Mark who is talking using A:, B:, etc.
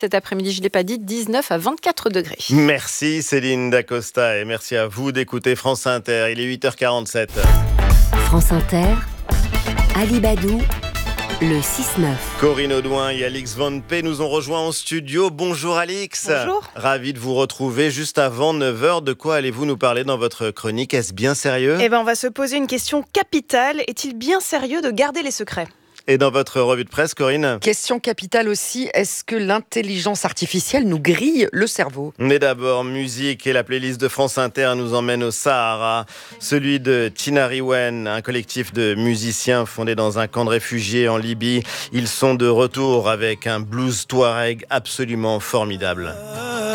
A: Cet après-midi, je ne l'ai pas dit, 19 à 24 degrés.
B: Merci Céline Dacosta et merci à vous d'écouter France Inter. Il est 8h47.
C: France Inter, Alibadou, le 6-9.
B: Corinne Audouin et Alix Van P nous ont rejoints en studio. Bonjour Alix.
A: Bonjour.
B: Ravi de vous retrouver juste avant 9h. De quoi allez-vous nous parler dans votre chronique ? Est-ce bien sérieux ?
A: On va se poser une question capitale. Est-il bien sérieux de garder les secrets ?
B: Et dans votre revue de presse, Corinne ?
D: Question capitale aussi, est-ce que l'intelligence artificielle nous grille le cerveau ?
B: Mais d'abord, musique et la playlist de France Inter nous emmène au Sahara. Celui de Tinariwen, un collectif de musiciens fondé dans un camp de réfugiés en Libye. Ils sont de retour avec un blues touareg absolument formidable.